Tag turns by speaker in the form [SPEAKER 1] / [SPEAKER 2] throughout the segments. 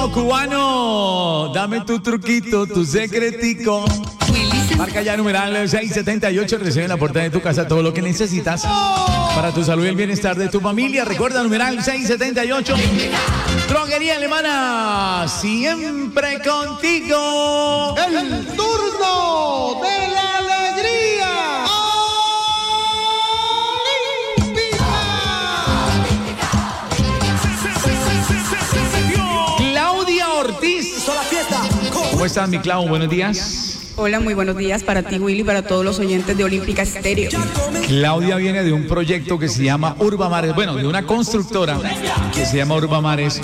[SPEAKER 1] Cubano, dame tu truquito, tu secretico. Marca ya numeral 678, recibe en la puerta de tu casa todo lo que necesitas para tu salud y el bienestar de tu familia. Recuerda, numeral 678. Droguería Alemana, siempre contigo.
[SPEAKER 2] El turno de la alegría.
[SPEAKER 1] Claudia Ortiz. ¿Cómo estás, mi Clau? Buenos días.
[SPEAKER 3] Hola, muy buenos días para ti, Willy, para todos los oyentes de Olímpica Estéreo.
[SPEAKER 1] Claudia viene de un proyecto que se llama Urbamares, bueno, de una constructora que se llama Urbamares.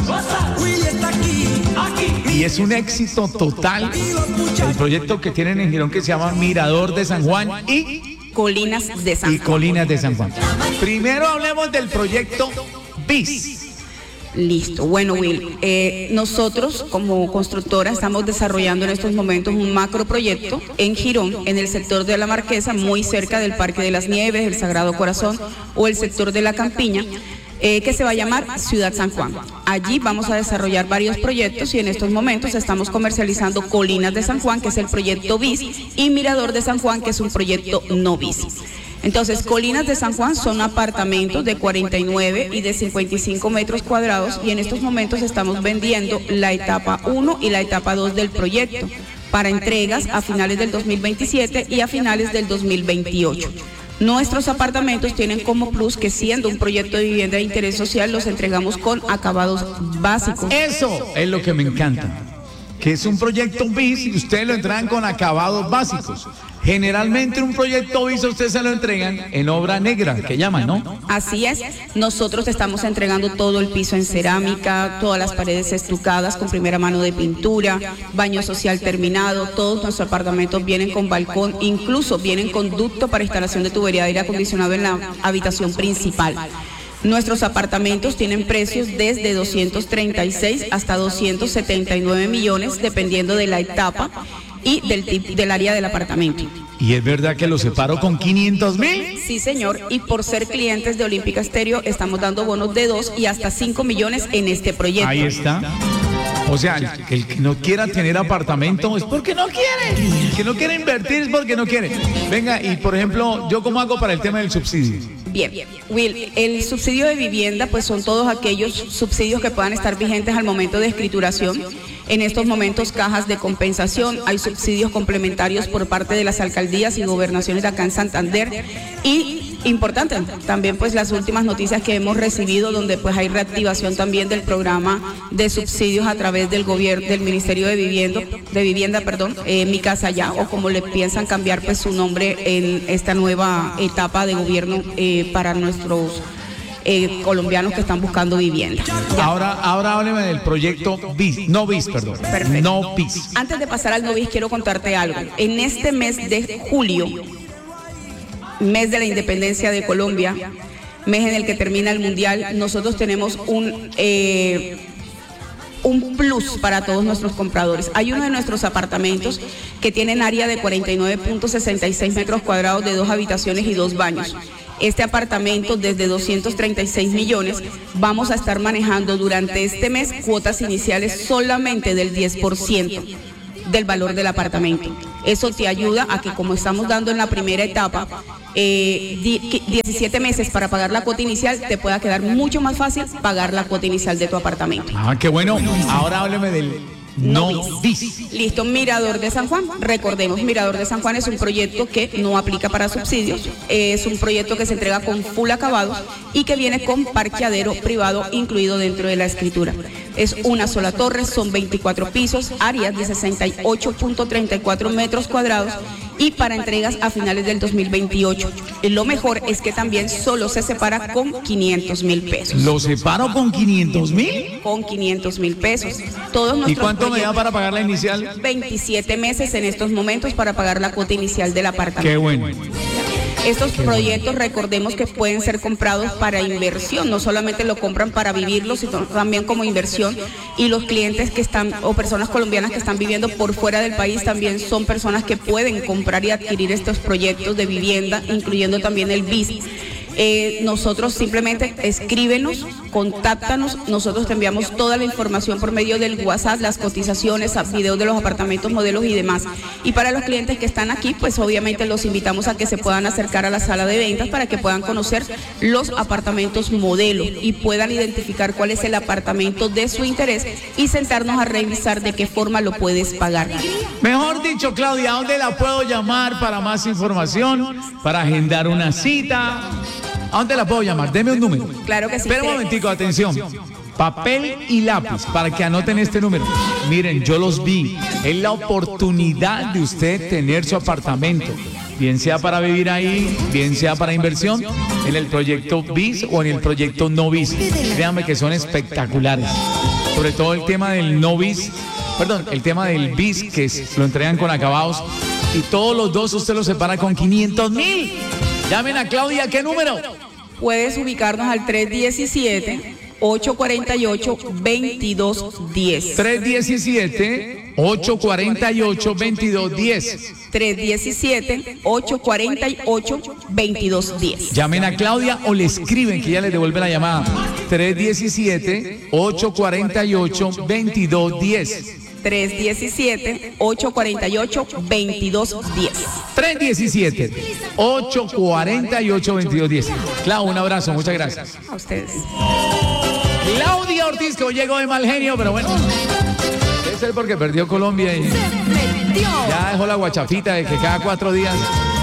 [SPEAKER 1] Y es un éxito total el proyecto que tienen en Girón que se llama Mirador de San Juan y
[SPEAKER 3] Colinas de San Juan.
[SPEAKER 1] Colinas de San Juan. Primero hablemos del proyecto BIS.
[SPEAKER 3] Listo. Bueno, Will, nosotros como constructora estamos desarrollando en estos momentos un macroproyecto en Girón, en el sector de La Marquesa, muy cerca del Parque de las Nieves, el Sagrado Corazón o el sector de La Campiña, que se va a llamar Ciudad San Juan. Allí vamos a desarrollar varios proyectos y en estos momentos estamos comercializando Colinas de San Juan, que es el proyecto BIS, y Mirador de San Juan, que es un proyecto no BIS. Entonces, Colinas de San Juan son apartamentos de 49 y de 55 metros cuadrados y en estos momentos estamos vendiendo la etapa 1 y la etapa 2 del proyecto para entregas a finales del 2027 y a finales del 2028. Nuestros apartamentos tienen como plus que siendo un proyecto de vivienda de interés social los entregamos con acabados básicos.
[SPEAKER 1] Eso es lo que me encanta, que es un proyecto BIS y ustedes lo entregan con acabados básicos. Generalmente un proyecto BIS a ustedes se lo entregan en obra negra, que llaman, ¿no?
[SPEAKER 3] Así es, nosotros estamos entregando todo el piso en cerámica, todas las paredes estucadas con primera mano de pintura, baño social terminado, todos nuestros apartamentos vienen con balcón, incluso vienen con ducto para instalación de tubería de aire acondicionado en la habitación principal. Nuestros apartamentos tienen precios desde 236 hasta 279 millones, dependiendo de la etapa y del área del apartamento.
[SPEAKER 1] ¿Y es verdad que lo separo con 500.000?
[SPEAKER 3] Sí, señor, y por ser clientes de Olímpica Estéreo estamos dando bonos de 2 y hasta 5 millones en este proyecto.
[SPEAKER 1] Ahí está. O sea, el que no quiera tener apartamento es porque no quiere. El que no quiere invertir es porque no quiere. Venga, y por ejemplo, ¿yo cómo hago para el tema del subsidio?
[SPEAKER 3] Bien, Will, el subsidio de vivienda pues son todos aquellos subsidios que puedan estar vigentes al momento de escrituración. En estos momentos cajas de compensación, hay subsidios complementarios por parte de las alcaldías y gobernaciones de acá en Santander y importante también pues las últimas noticias que hemos recibido donde pues hay reactivación también del programa de subsidios a través del gobierno, del Ministerio de Vivienda, Mi Casa Ya, o como le piensan cambiar pues su nombre en esta nueva etapa de gobierno para nuestros colombianos que están buscando vivienda.
[SPEAKER 1] Ahora hábleme del proyecto BIS, no BIS, perdón.
[SPEAKER 3] Perfecto.
[SPEAKER 1] No BIS.
[SPEAKER 3] Antes de pasar al no BIS, quiero contarte algo. En este mes de julio, mes de la independencia de Colombia, mes en el que termina el Mundial, nosotros tenemos un plus para todos nuestros compradores. Hay uno de nuestros apartamentos que tienen área de 49.66 metros cuadrados de 2 habitaciones y 2 baños. Este apartamento desde 236 millones vamos a estar manejando durante este mes cuotas iniciales solamente del 10% del valor del apartamento. Eso te ayuda a que, como estamos dando en la primera etapa, 17 meses para pagar la cuota inicial, te pueda quedar mucho más fácil pagar la cuota inicial de tu apartamento.
[SPEAKER 1] Ah, qué bueno. Ahora hábleme del no BIS.
[SPEAKER 3] Listo, Mirador de San Juan. Recordemos, Mirador de San Juan es un proyecto que no aplica para subsidios. Es un proyecto que se entrega con full acabados y que viene con parqueadero privado incluido dentro de la escritura. Es una sola torre, son 24 pisos, áreas de 68.34 metros cuadrados y para entregas a finales del 2028. Lo mejor es que también solo se separa con 500.000 pesos.
[SPEAKER 1] ¿Lo separo con 500.000?
[SPEAKER 3] Con 500.000 pesos. Todos
[SPEAKER 1] ¿Y cuánto me da para pagar la inicial?
[SPEAKER 3] 27 meses en estos momentos para pagar la cuota inicial del apartamento.
[SPEAKER 1] Qué bueno.
[SPEAKER 3] Estos proyectos, recordemos que pueden ser comprados para inversión, no solamente lo compran para vivirlo, sino también como inversión. Y los clientes que están, o personas colombianas que están viviendo por fuera del país, también son personas que pueden comprar y adquirir estos proyectos de vivienda, incluyendo también el BIS. Nosotros simplemente escríbenos contáctanos, nosotros te enviamos toda la información por medio del WhatsApp, las cotizaciones, videos de los apartamentos, modelos y demás. Y para los clientes que están aquí, pues obviamente los invitamos a que se puedan acercar a la sala de ventas para que puedan conocer los apartamentos modelo y puedan identificar cuál es el apartamento de su interés y sentarnos a revisar de qué forma lo puedes pagar.
[SPEAKER 1] Mejor dicho, Claudia, ¿a dónde la puedo llamar para más información, para agendar una cita? ¿A dónde la puedo llamar? Deme un número.
[SPEAKER 3] Claro que sí.
[SPEAKER 1] Espera un momentico, atención. Papel y lápiz para que anoten este número. Miren, yo los vi. Es la oportunidad de usted tener su apartamento, bien sea para vivir ahí, bien sea para inversión, en el proyecto BIS o en el proyecto no BIS. Créanme que son espectaculares. Sobre todo el tema del no BIS, el tema del BIS, que lo entregan con acabados, y todos los dos usted los separa con 500.000. Llamen a Claudia, ¿qué número?
[SPEAKER 3] Puedes ubicarnos al 317-848-2210.
[SPEAKER 1] 317-848-2210.
[SPEAKER 3] 317-848-2210.
[SPEAKER 1] Llamen a Claudia o le escriben que ya les devuelve la llamada. 317-848-2210.
[SPEAKER 3] 317-848-2210.
[SPEAKER 1] 317-848-2210. Clau, un abrazo, muchas gracias.
[SPEAKER 3] A ustedes.
[SPEAKER 1] Claudia Ortiz, que hoy llegó de mal genio, pero bueno. Debe ser porque perdió Colombia y ya dejó la guachafita de que cada 4 días